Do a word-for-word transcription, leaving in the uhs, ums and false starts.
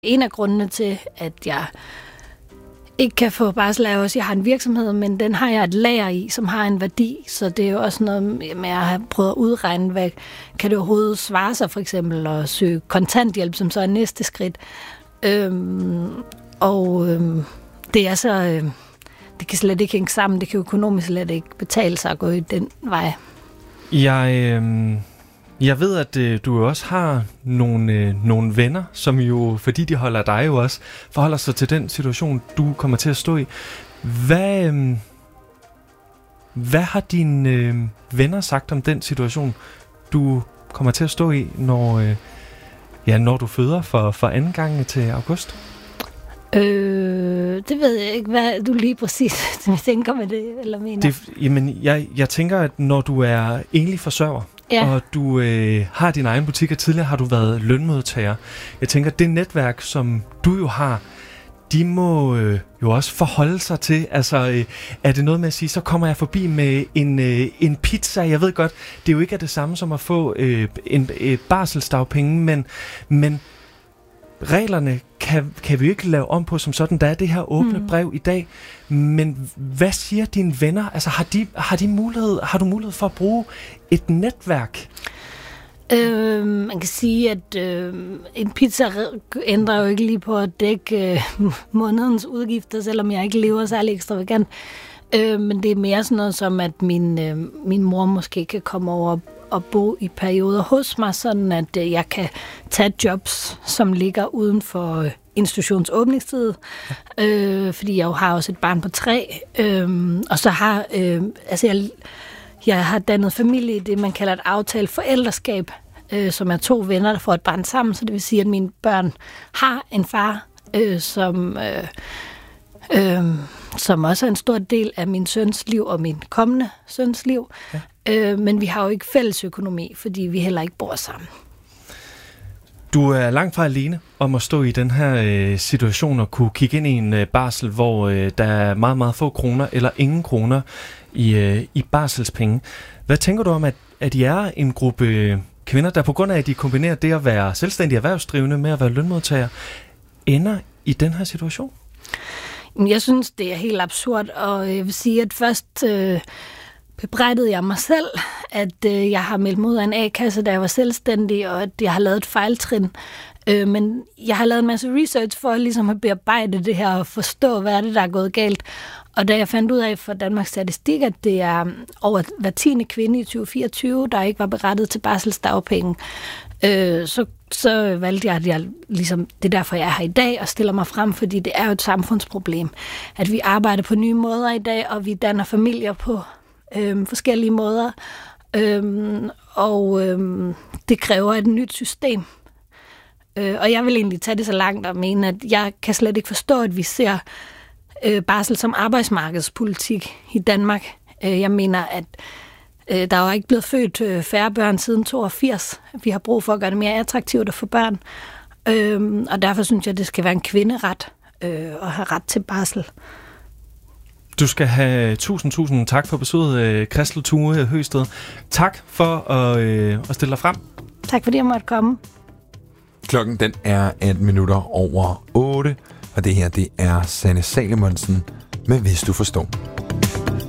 En af grundene til, at jeg ikke kan få barsel, er også, at jeg har en virksomhed, men den har jeg et lager i, som har en værdi. Så det er jo også noget med at have prøvet at udregne, hvad kan det overhovedet svare sig, for eksempel at søge kontanthjælp, som så er næste skridt. Øhm, og øhm, det er så... Øh, det kan slet ikke hænge sammen. Det kan økonomisk slet ikke betale sig at gå i den vej. Jeg... Øh... Jeg ved, at øh, du også har nogle, øh, nogle venner, som jo, fordi de holder dig jo også, forholder sig til den situation, du kommer til at stå i. Hvad, øh, hvad har dine øh, venner sagt om den situation, du kommer til at stå i, når, øh, ja, når du føder for, for anden gang til august? Øh, det ved jeg ikke, hvad du lige præcis tænker med det, eller mener. Det, jamen, jeg, jeg tænker, at når du er enlig forsørger, ja. Og du øh, har din egen butik, og tidligere har du været lønmodtager. Jeg tænker, det netværk, som du jo har, de må øh, jo også forholde sig til. Altså, øh, er det noget med at sige, så kommer jeg forbi med en, øh, en pizza. Jeg ved godt, det er jo ikke det samme som at få øh, en øh, barselsdagpenge, men, men reglerne kan, kan vi jo ikke lave om på som sådan. Der er det her åbne mm. brev i dag. Men hvad siger dine venner? Altså, har, de, har, de mulighed, har du mulighed for at bruge et netværk? Øh, man kan sige, at øh, en pizza ændrer jo ikke lige på at dække øh, månedens udgifter, selvom jeg ikke lever særlig ekstravagant. Øh, men det er mere sådan noget som, at min, øh, min mor måske kan komme over og bo i perioder hos mig, sådan at øh, jeg kan tage jobs, som ligger uden for øh, institutions åbningstid, ja. øh, fordi jeg jo har også et barn på tre, øh, og så har øh, altså jeg, jeg har dannet familie i det, man kalder et aftalt forældreskab, øh, som er to venner, der får et barn sammen, så det vil sige, at mine børn har en far, øh, som, øh, øh, som også er en stor del af min søns liv og min kommende søns liv, ja. øh, men vi har jo ikke fælles økonomi, fordi vi heller ikke bor sammen. Du er langt fra alene om at stå i den her øh, situation og kunne kigge ind i en øh, barsel, hvor øh, der er meget, meget få kroner eller ingen kroner i, øh, i barselspenge. Hvad tænker du om, at, at I er en gruppe øh, kvinder, der på grund af, at de kombinerer det at være selvstændige erhvervsdrivende med at være lønmodtager, ender i den her situation? Jeg synes, det er helt absurd, og jeg vil sige, at først... Øh bebrejdede jeg mig selv, at øh, jeg har meldt mig ud af en A-kasse, da jeg var selvstændig, og at jeg har lavet et fejltrin. Øh, men jeg har lavet en masse research for ligesom at bearbejde det her og forstå, hvad er det, der er gået galt. Og da jeg fandt ud af for Danmarks Statistik, at det er over hver tiende kvinde i tyve fireogtyve, der ikke var berettiget til barselsdagpenge, øh, så, så valgte jeg, at jeg ligesom, det er derfor, jeg er her i dag og stiller mig frem, fordi det er jo et samfundsproblem, at vi arbejder på nye måder i dag, og vi danner familier på Øhm, forskellige måder, øhm, og øhm, det kræver et nyt system. Øh, og jeg vil egentlig tage det så langt og mene, at jeg kan slet ikke forstå, at vi ser øh, barsel som arbejdsmarkedspolitik i Danmark. Øh, jeg mener, at øh, der er jo ikke blevet født øh, færre børn siden toogfirs. Vi har brug for at gøre det mere attraktivt at få børn, øh, og derfor synes jeg, at det skal være en kvinderet øh, at have ret til barsel. Du skal have tusind, tusind tak for besøget, Christel Thue Høgsted. Tak for at, øh, at stille dig frem. Tak fordi jeg måtte komme. Klokken den er atten minutter over otte, og det her det er Sanne Salomonsen med Hvis du forstår.